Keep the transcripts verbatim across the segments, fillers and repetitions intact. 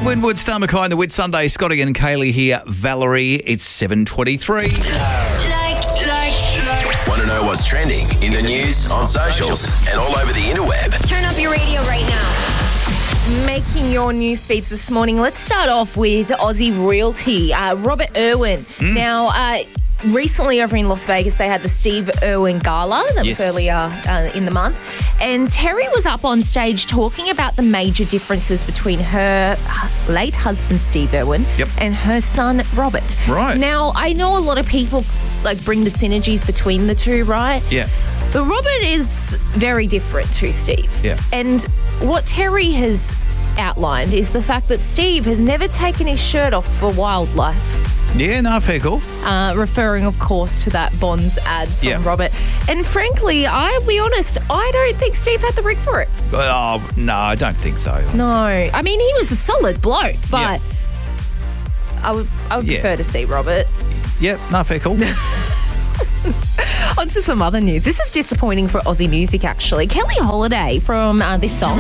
Winwood, Star Mackay and the Whit Sunday. Scotty and Kaylee here. Valerie, it's seven twenty-three. Want to know what's trending in the news, on socials, and all over the interweb? Turn up your radio right now. Making your news feeds this morning. Let's start off with Aussie Realty. Uh, Robert Irwin. Mm. Now, uh, recently over in Las Vegas, they had the Steve Irwin Gala that yes. was earlier uh, in the month. And Terry was up on stage talking about the major differences between her late husband, Steve Irwin, yep. and her son, Robert. Right. Now, I know a lot of people like bring the synergies between the two, right? Yeah. But Robert is very different to Steve. Yeah. And what Terry has outlined is the fact that Steve has never taken his shirt off for wildlife. Yeah, no, fair cool. Uh, referring, of course, to that Bonds ad from yeah. Robert. And frankly, I'll be honest, I don't think Steve had the rig for it. Oh, no, I don't think so. No. I mean, he was a solid bloke, but yeah. I would I would yeah. prefer to see Robert. Yep, no, fair cool. On to some other news. This is disappointing for Aussie music, actually. Kelly Holiday from uh, this song.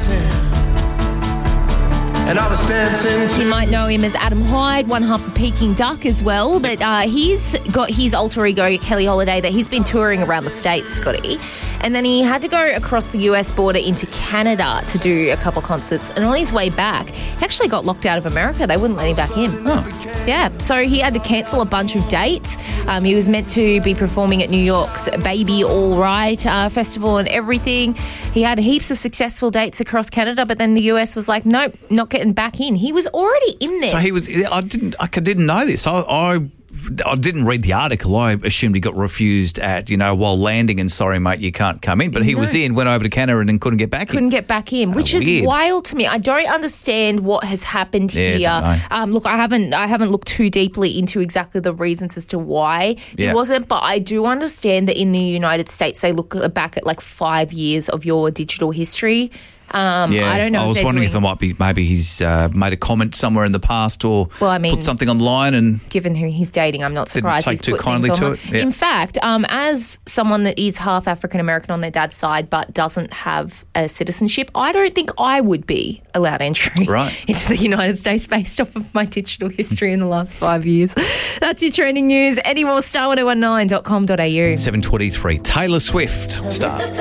And I was dancing. You might know him as Adam Hyde, one half of Peking Duck as well, but uh, he's got his alter ego, Kelly Holiday, that he's been touring around the States, Scotty. And then he had to go across the U S border into Canada to do a couple concerts. And on his way back, he actually got locked out of America. They wouldn't let him back in. Oh. Yeah, so he had to cancel a bunch of dates. Um, he was meant to be performing at New York's Baby All Right uh, festival and everything. He had heaps of successful dates across Canada, but then the U S was like, nope, not getting back in. He was already in this. So he was. I didn't. I didn't know this. I. I I didn't read the article. I assumed he got refused at, you know, while landing and sorry, mate, you can't come in. But he no. was in, went over to Canada and then couldn't get back couldn't in. get back in, which oh, is weird. wild to me. I don't understand what has happened Yeah, here. don't know. Um, look, I haven't I haven't looked too deeply into exactly the reasons as to why Yeah. he wasn't, but I do understand that in the United States they look back at like five years of your digital history. Um, Yeah, I don't know. I if was they're wondering doing, if there might be maybe he's uh, made a comment somewhere in the past or Well, I mean, put something online and given who he's dating, I'm not Didn't surprised take he's too put kindly things to on. it, yeah. In fact, um, as someone that is half African American on their dad's side but doesn't have a citizenship, I don't think I would be allowed entry Right. into the United States based off of my digital history in the last five years. That's your trending news. Any more, star ten nineteen dot com dot a u. seven twenty-three. Taylor Swift. Start.